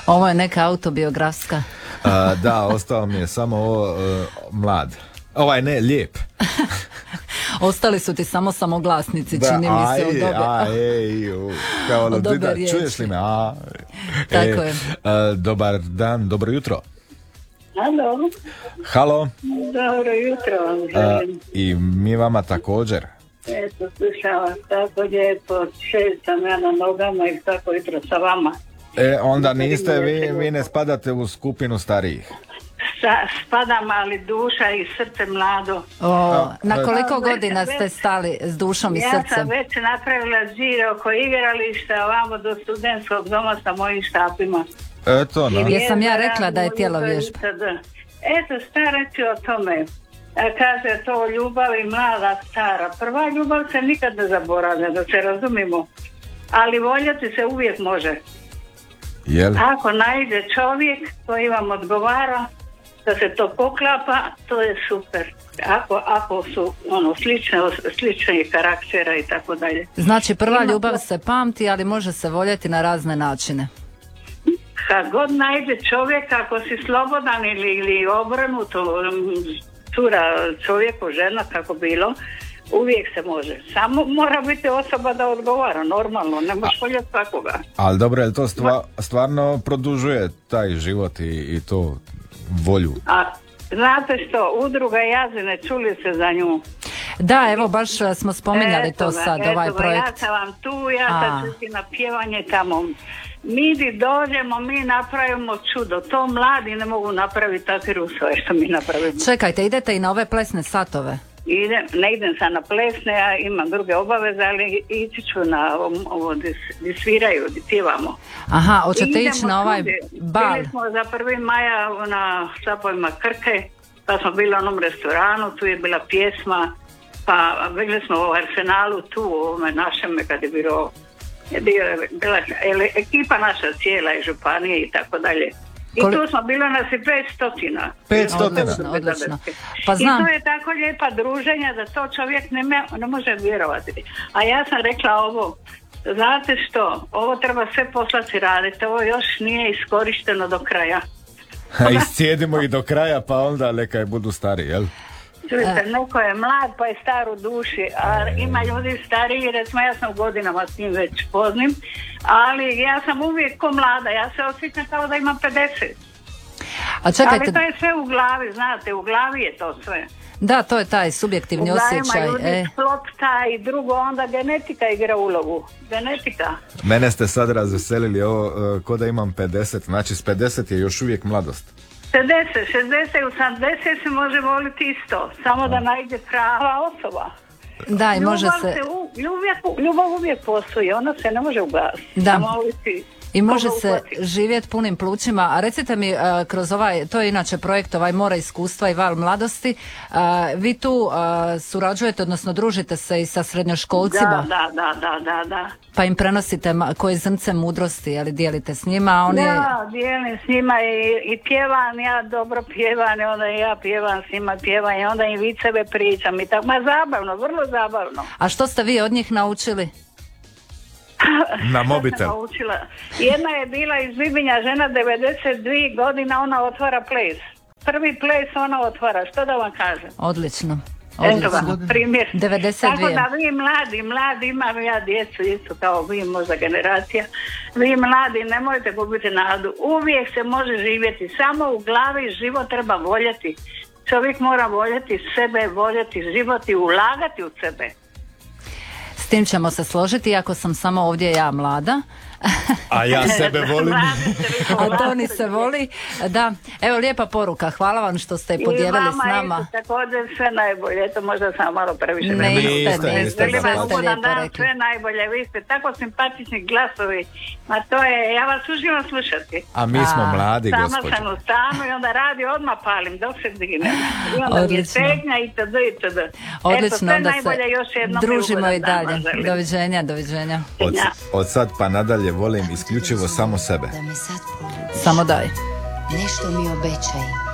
Ovo je neka autobiografska. Da, ostao mi je samo ovo mlad. Lijep. Ostali su ti samo samoglasnici, čini mi se. Čuješ li me? Tako je. Dobar dan, dobro jutro. Halo. Halo. Dobro jutro vam želim. I mi vama također. Eto, slušala, tako lijepo, 6 sam ja na nogama i tako jutro sa vama. Onda niste, vi ne spadate u skupinu starijih. Spadam, ali duša i srce mlado. Na koliko godina ste stali s dušom i srcem? Ja sam već napravila žire oko igrališta, ovamo do studentskog doma sa mojim štapima. Eto, no. Jesam ja rekla da je tijelo vježba. Eto, šta reći o tome? Kaže to ljubav i mlada stara. Prva ljubav se nikad ne zaboravlja, da se razumimo. Ali voljeti se uvijek može. Jel? Ako najde čovjek koji vam odgovara, da se to poklapa, to je super. Ako su slične karaktera i tako dalje. Znači prva ljubav se pamti, ali može se voljeti na razne načine. Kad god najde čovjek, ako si slobodan ili obrnuto, cura čovjeku, žena, kako bilo, uvijek se može. Samo mora biti osoba da odgovara, normalno, ne možeš voljeti svakoga. Ali dobro, je to stvarno produžuje taj život i to volju? A znate što, udruga Jazine, čuli se za nju? Da, evo baš smo spominjali to sad, ovaj projekt. Ja sam vam tu, ja sad ću na pjevanje tamo. Mi dođemo, mi napravimo čudo. To mladi ne mogu napraviti takve rusove što mi napravimo. Čekajte, idete i na ove plesne satove? Ne idem sad na plesne, ja imam druge obaveze, ali ići ću na ovo gdje sviraju, gdje pjevamo. Aha, hoćete ići na ovaj bal? Bili smo za 1. maja na štapovima Krke, pa smo bili u onom restoranu, tu je bila pjesma, pa bili smo u Arsenalu tu, u ovome našem, kad je bila ekipa naša cijela i županije i tako dalje. I tu smo bilo nas i 500. 500? Odlično. Pa znam. I to je tako lijepa druženja da to čovjek ne može vjerovati. A ja sam rekla ovo, znate što, ovo treba sve poslati raditi, ovo još nije iskorišteno do kraja. Iscijedimo ih do kraja, pa onda neka budu stari, jel? Čujte, neko je mlad pa je star u duši, a ima ljudi stariji, recimo ja sam u godinama s tim već poznim, ali ja sam uvijek ko mlada, ja se osjećam kao da imam 50. A čekajte... Ali to je sve u glavi, znate, u glavi je to sve. Da, to je taj subjektivni osjećaj. U glavima ljudi klopta i drugo, onda genetika igra ulogu. Genetika. Mene ste sad razveselili ovo, ko da imam 50, znači s 50 je još uvijek mladost. 50, 60 i 80 se može voliti isto, samo da najde prava osoba. Da, i može se... Ljubav uvijek postoji, ona se ne može ugasiti. Da. I može se živjeti punim plućima. A recite mi, kroz ovaj, to je inače projekt Mora iskustva i val mladosti, vi tu surađujete, odnosno družite se i sa srednjoškolcima. Da. Pa im prenosite koje zrnce mudrosti, ali dijelite s njima? Da, dijelim s njima i pjevam, ja dobro pjevam, i onda ja pjevam s njima, pjevam i onda im viceve pričam i tako. Ma zabavno, vrlo zabavno. A što ste vi od njih naučili? Na mobitel. Jedna je bila iz Bibinja, žena 92 godina, ona otvara ples. Prvi ples ona otvara, što da vam kažem? Odlično. Eto vam, primjer. 92. Tako da vi mladi, imam ja djecu isto kao vi, možda generacija. Vi mladi, nemojte gubiti nadu. Uvijek se može živjeti, samo u glavi život treba voljeti. Čovjek mora voljeti sebe, voljeti život i ulagati u sebe. S tim ćemo se složiti, iako sam samo ovdje ja mlada. A ja sebe volim. A Toni se voli. Da, evo lijepa poruka. Hvala vam što ste podijelili s nama. I vama također sve najbolje. Eto, možda sam malo previše. Niste sve najbolje. Vi ste tako simpatični glasovi. Ma to je, ja vas uživam slušati. A mi smo mladi, gospođo. Sama sam u stanu i onda radi odmah palim dok se dignem. I onda mi je tegnja itd. Odlično, onda se družimo i dalje. Doviđenja. Od sad pa nadalje volim isključivo samo sebe. Samo daj. Nešto mi obećaj.